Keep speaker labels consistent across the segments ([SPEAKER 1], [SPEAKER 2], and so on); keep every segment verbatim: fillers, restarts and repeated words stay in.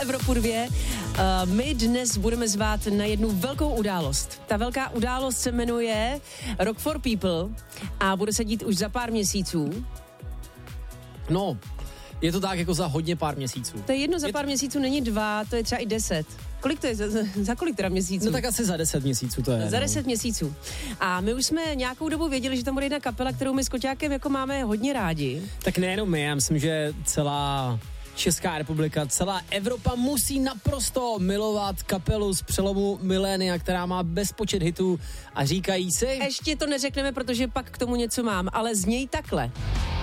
[SPEAKER 1] Evropu dvě. Uh, my dnes budeme zvát na jednu velkou událost. Ta velká událost se jmenuje Rock for People a bude se dít už za pár měsíců.
[SPEAKER 2] No, je to tak jako za hodně pár měsíců.
[SPEAKER 1] To je jedno, za
[SPEAKER 2] je
[SPEAKER 1] pár
[SPEAKER 2] to...
[SPEAKER 1] měsíců není dva, to je třeba i deset. Kolik to je? Za, za kolik teda měsíců?
[SPEAKER 2] No tak asi za deset měsíců to je.
[SPEAKER 1] Za
[SPEAKER 2] no.
[SPEAKER 1] deset měsíců. A my už jsme nějakou dobu věděli, že tam bude jedna kapela, kterou my s Koťákem jako máme hodně rádi.
[SPEAKER 2] Tak nejenom my, já myslím, že celá Česká republika, celá Evropa musí naprosto milovat kapelu z přelomu milénia, která má bezpočet hitů a říkají si...
[SPEAKER 1] Ještě to neřekneme, protože pak k tomu něco mám, ale zněj takhle.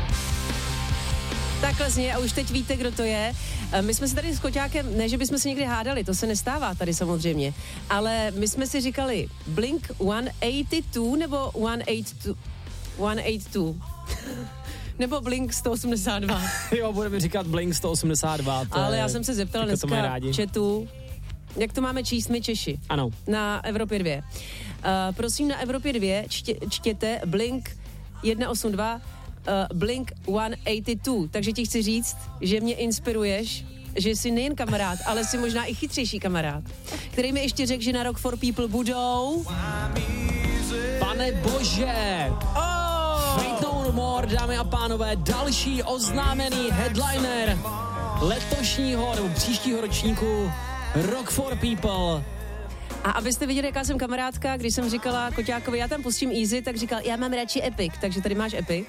[SPEAKER 1] Takhle zně a už teď víte, kdo to je. My jsme si tady s Koťákem, ne, že bychom se někdy hádali, to se nestává tady samozřejmě, ale my jsme si říkali Blink sto osmdesát dva nebo sto osmdesát dva? Nebo Blink sto osmdesát dva?
[SPEAKER 2] Jo, budeme říkat Blink sto osmdesát dva.
[SPEAKER 1] Ale já jsem se zeptala dneska v chatu, jak to máme číst my Češi.
[SPEAKER 2] Ano.
[SPEAKER 1] Na Evropě dvě. Uh, prosím, na Evropě dvě čtě, čtěte Blink sto osmdesát dva, Uh, Blink sto osmdesát dva, takže ti chci říct, že mě inspiruješ, že jsi nejen kamarád, ale jsi možná i chytřejší kamarád, který mi ještě řekl, že na Rock for People budou...
[SPEAKER 2] Pane bože! Oh! Fate No More, dámy a pánové, další oznámený headliner letošního nebo příštího ročníku Rock for People.
[SPEAKER 1] A abyste viděli, jaká jsem kamarádka, když jsem říkala Koťákovi, já tam pustím Easy, tak říkal, já mám radši Epic, takže tady máš Epic.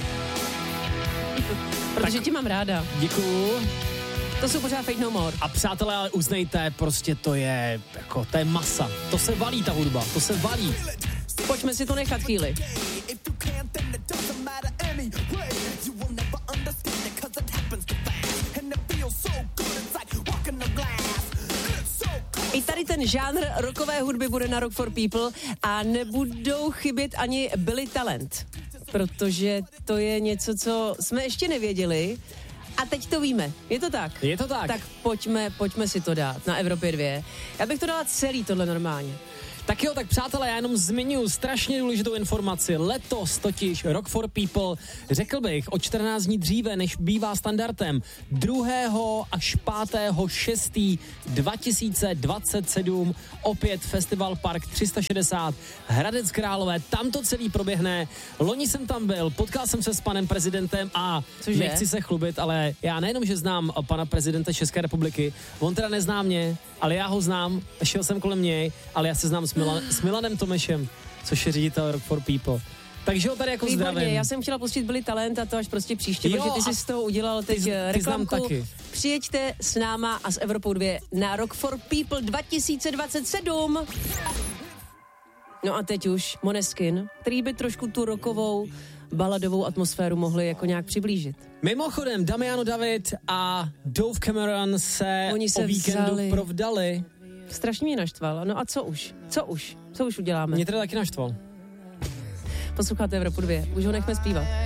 [SPEAKER 1] Protože tak, tě mám ráda.
[SPEAKER 2] Děkuju.
[SPEAKER 1] To jsou pořád Fate No More.
[SPEAKER 2] A přátelé, ale uznejte, prostě to je, jako, to je masa. To se valí ta hudba, to se valí.
[SPEAKER 1] Pojďme si to nechat chvíli. I tady ten žánr rockové hudby bude na Rock for People a nebudou chybět ani Billy Talent, protože to je něco, co jsme ještě nevěděli a teď to víme. Je to tak?
[SPEAKER 2] Je to tak.
[SPEAKER 1] Tak pojďme, pojďme si to dát na Evropě dvě. Já bych to dala celý tohle normálně.
[SPEAKER 2] Tak jo, tak přátelé, já jenom zmiňuji strašně důležitou informaci. Letos totiž Rock for People, řekl bych, o čtrnáct dní dříve, než bývá standardem, druhého až pátého šestého dva tisíce dvacet sedm, opět Festival Park tři sta šedesát, Hradec Králové, tam to celý proběhne. Loni jsem tam byl, potkal jsem se s panem prezidentem a
[SPEAKER 1] Cože?
[SPEAKER 2] Nechci se chlubit, ale já nejenom, že znám pana prezidenta České republiky, on teda nezná mě, ale já ho znám, šel jsem kolem něj, ale já se znám s, Milan, s Milanem Tomešem, což je ředitel Rock for People. Takže ho tady jako
[SPEAKER 1] Výborně,
[SPEAKER 2] zdravím.
[SPEAKER 1] já jsem chtěla pustit Byli Talent a to až prostě příště,
[SPEAKER 2] Jo,
[SPEAKER 1] protože ty jsi z toho udělal teď
[SPEAKER 2] ty, ty
[SPEAKER 1] reklamku.
[SPEAKER 2] taky.
[SPEAKER 1] Přijeďte s náma a s Evropou dvě na Rock for People dva tisíce dvacet sedm. No a teď už Måneskin, který by trošku tu rockovou baladovou atmosféru mohli jako nějak přiblížit.
[SPEAKER 2] Mimochodem, Damiano David a Dove Cameron se,
[SPEAKER 1] Oni se
[SPEAKER 2] o víkendu
[SPEAKER 1] vzali.
[SPEAKER 2] provdali.
[SPEAKER 1] Strašně mě naštval. No a co už? Co už? Co už uděláme?
[SPEAKER 2] Mě teda taky naštval.
[SPEAKER 1] Posloucháte Evropu dvě. Už ho nechme zpívat.